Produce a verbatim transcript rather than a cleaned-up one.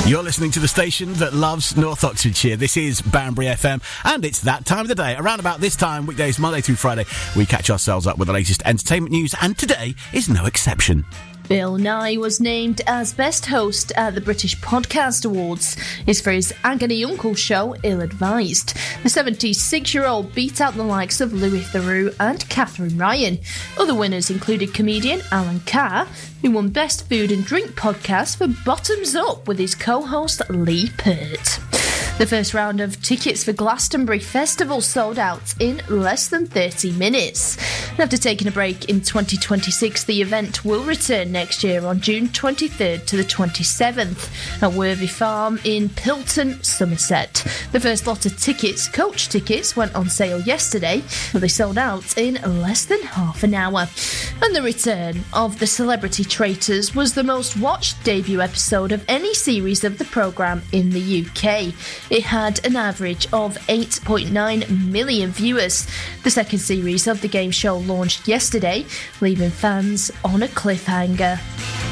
You're listening to the station that loves North Oxfordshire. This is Banbury F M, and it's that time of the day. Around about this time, weekdays, Monday through Friday, we catch ourselves up with the latest entertainment news, and today is no exception. Bill Nye was named as Best Host at the British Podcast Awards. It's for his Agony Uncle show, Ill-Advised. The seventy-six-year-old beat out the likes of Louis Theroux and Catherine Ryan. Other winners included comedian Alan Carr, who won Best Food and Drink Podcast for Bottoms Up with his co-host Lee Peart. The first round of tickets for Glastonbury Festival sold out in less than thirty minutes. After taking a break in twenty twenty-six, the event will return next year on June twenty-third to the twenty-seventh at Worthy Farm in Pilton, Somerset. The first lot of tickets, coach tickets, went on sale yesterday, but they sold out in less than half an hour. And the return of The Celebrity Traitors was the most watched debut episode of any series of the programme in the U K. It had an average of eight point nine million viewers. The second series of the game show launched yesterday, leaving fans on a cliffhanger.